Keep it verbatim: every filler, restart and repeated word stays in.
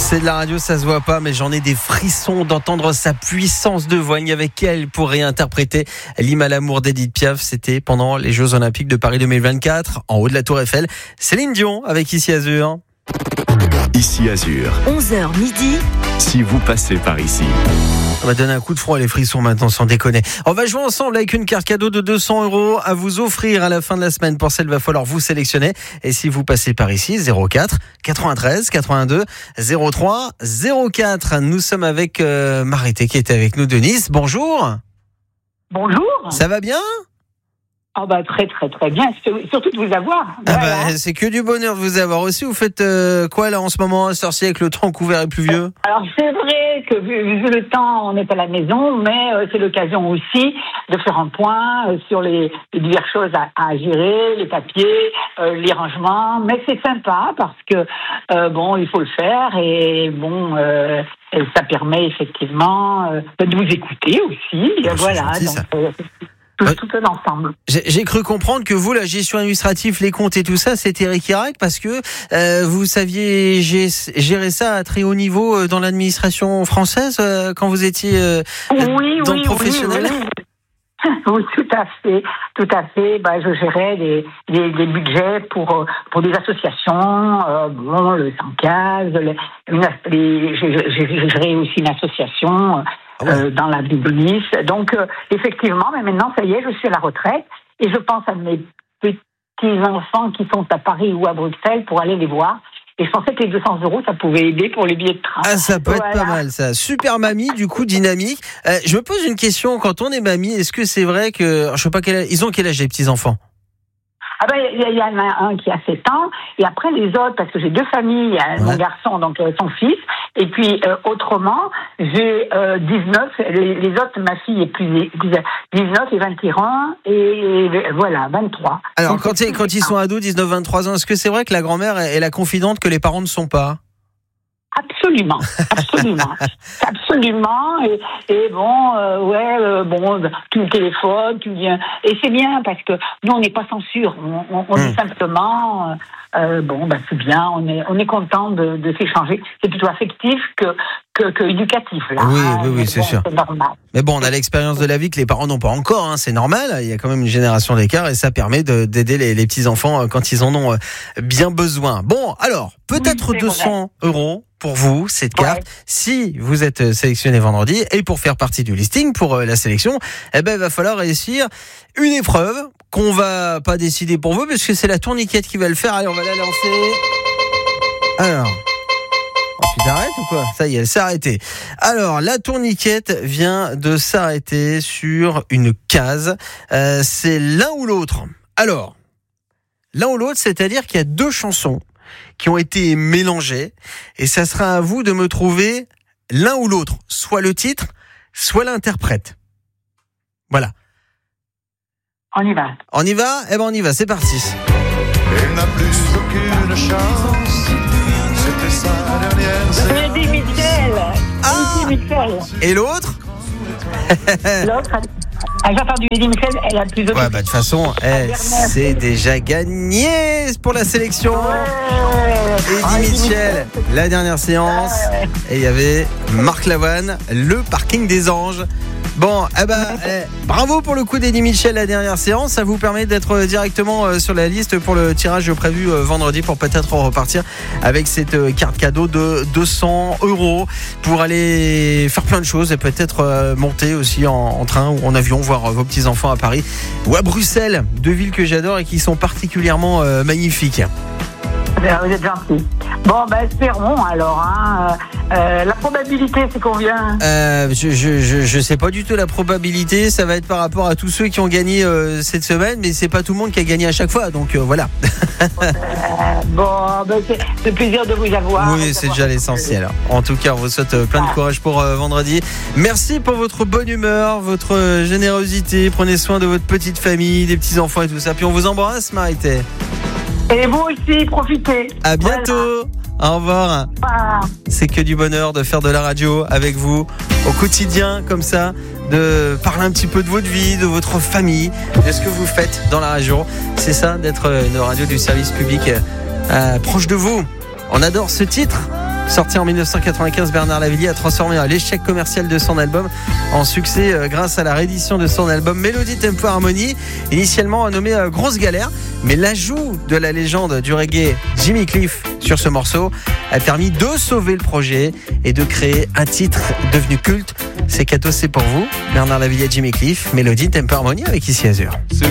C'est de la radio, ça se voit pas, mais j'en ai des frissons d'entendre sa puissance de voix. Il n'y avait qu'elle pour réinterpréter l'hymne à l'amour d'Edith Piaf. C'était pendant les Jeux Olympiques de Paris deux mille vingt-quatre, en haut de la Tour Eiffel. Céline Dion avec Ici Azur. Ici Azur. onze heures midi. Si vous passez par ici. On va donner un coup de froid à les frissons maintenant, sans déconner. On va jouer ensemble avec une carte cadeau de deux cents euros à vous offrir à la fin de la semaine. Pour celle, il va falloir vous sélectionner. Et si vous passez par ici, zéro quatre quatre-vingt-treize quatre-vingt-deux zéro trois zéro quatre. Nous sommes avec euh, Marité qui était avec nous de Nice. Bonjour. Bonjour. Ça va bien ? Ah bah très très très bien, surtout de vous avoir. Ah Voilà. bah, c'est que du bonheur de vous avoir aussi. Vous faites euh, quoi là en ce moment, sorcier, avec le temps couvert et pluvieux ? Alors c'est vrai que vu, vu le temps, on est à la maison, mais euh, c'est l'occasion aussi de faire un point euh, sur les, les diverses choses à, à gérer, les papiers, euh, les rangements. Mais c'est sympa parce que euh, bon, il faut le faire et bon. Euh, ça permet effectivement euh, de vous écouter aussi. Oh, voilà. gentil, donc, ça. euh, tout, tout un ensemble. J'ai, j'ai cru comprendre que vous, la gestion administrative, les comptes et tout ça, c'était Ric-Rac parce que euh, vous saviez gérer ça à très haut niveau dans l'administration française euh, quand vous étiez euh, oui, dans oui, le professionnel. Oui, oui. Oui, tout à fait, tout à fait. Bah, je gérais des, des, des budgets pour pour des associations, euh, bon, le cent quinze, les, une, les, j'ai, j'ai géré aussi une association euh, ouais. dans la Biblis. Donc, euh, effectivement, mais maintenant, ça y est, je suis à la retraite et je pense à mes petits enfants qui sont à Paris ou à Bruxelles pour aller les voir. Et je pensais que les deux cents euros, ça pouvait aider pour les billets de train. Ah, ça peut voilà. être pas mal, ça. Super mamie, du coup, dynamique. Euh, je me pose une question. Quand on est mamie, est-ce que c'est vrai que... Je sais pas quel âge... Ils ont quel âge, les petits-enfants ? Ah ben, il y, y en a un qui a sept ans, et après les autres, parce que j'ai deux familles, ouais. Mon garçon, donc euh, son fils, et puis euh, autrement, j'ai euh, dix-neuf, les, les autres, ma fille est plus dix-neuf et vingt et un, et, et voilà, vingt-trois. Alors, donc, quand, quand ils sont ados, dix-neuf vingt-trois ans, est-ce que c'est vrai que la grand-mère est la confidente que les parents ne sont pas ? Absolument, absolument, absolument. Et, et bon, euh, ouais, euh, bon, tu me téléphones, tu viens, et c'est bien parce que nous on n'est pas censure, on, on, on mmh. dit simplement, euh, bon, bah c'est bien, on est, on est content de, de s'échanger. C'est plutôt affectif que que, que éducatif là. Oui, hein, oui, oui, c'est bon, sûr. C'est normal. Mais bon, on a l'expérience de la vie que les parents n'ont pas encore, hein, c'est normal. Il y a quand même une génération d'écart et ça permet de, d'aider les, les petits enfants quand ils en ont bien besoin. Bon, alors peut-être oui, deux cents euros. Pour vous, cette carte, ouais. Si vous êtes sélectionné vendredi et pour faire partie du listing pour la sélection, eh ben, il va falloir réussir une épreuve qu'on va pas décider pour vous parce que c'est la tourniquette qui va le faire. Allez, on va la lancer. Alors, tu t'arrêtes ou quoi ? Ça y est, elle s'est arrêtée. Alors, la tourniquette vient de s'arrêter sur une case. Euh, c'est l'un ou l'autre. Alors, l'un ou l'autre, c'est-à-dire qu'il y a deux chansons qui ont été mélangés et ça sera à vous de me trouver l'un ou l'autre, soit le titre, soit l'interprète. Voilà. On y va. On y va ? Eh ben on y va, c'est parti. Elle n'a plus aucune chance. C'était sa dernière. Eddie Mitchell. Ah Eddie Mitchell. Et l'autre ? L'autre. Ah, j'ai entendu Eddie Mitchell, elle a plus de... Ouais, bah de toute façon, eh, c'est déjà gagné pour la sélection. Ouais. Eddie ah, Mitchell, la dernière séance. Ouais. Et il y avait Marc Lavoine, le parking des anges. Bon, eh ben, eh, bravo pour le coup d'Eddie Mitchell, la dernière séance. Ça vous permet d'être directement sur la liste pour le tirage prévu vendredi pour peut-être repartir avec cette carte cadeau de deux cents euros pour aller faire plein de choses et peut-être monter aussi en, en train ou en avion, voir vos petits-enfants à Paris ou à Bruxelles, deux villes que j'adore et qui sont particulièrement euh, magnifiques. Vous êtes gentil. Bon, ben espérons alors. Hein. Euh, la probabilité, c'est combien ? euh, je, je, je, je sais pas du tout la probabilité. Ça va être par rapport à tous ceux qui ont gagné euh, cette semaine, mais c'est pas tout le monde qui a gagné à chaque fois. Donc euh, voilà. euh, bon, ben, c'est le plaisir de vous avoir. Oui, c'est déjà l'essentiel. En tout cas, on vous souhaite plein de courage pour euh, vendredi. Merci pour votre bonne humeur, votre générosité. Prenez soin de votre petite famille, des petits enfants et tout ça. Puis on vous embrasse, Marité. Et vous aussi, profitez. À bientôt. Voilà. Au revoir. Ah. C'est que du bonheur de faire de la radio avec vous au quotidien, comme ça, de parler un petit peu de votre vie, de votre famille, de ce que vous faites dans la radio. C'est ça, d'être une radio du service public euh, proche de vous. On adore ce titre. Sorti en dix-neuf cent quatre-vingt-quinze, Bernard Lavilliers a transformé l'échec commercial de son album en succès euh, grâce à la réédition de son album Mélodie, Tempo, Harmonie, initialement nommé euh, Grosse Galère. Mais l'ajout de la légende du reggae Jimmy Cliff sur ce morceau a permis de sauver le projet et de créer un titre devenu culte. C'est cadeau, c'est pour vous. Bernard Lavilliers, Jimmy Cliff, Mélodie, Tempo, Harmonie avec Ici Azur.